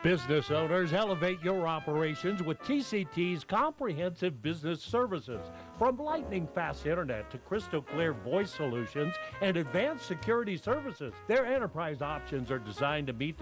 Business owners, elevate your operations with TCT's comprehensive business services. From lightning fast internet to crystal clear voice solutions and advanced security services, their enterprise options are designed to meet the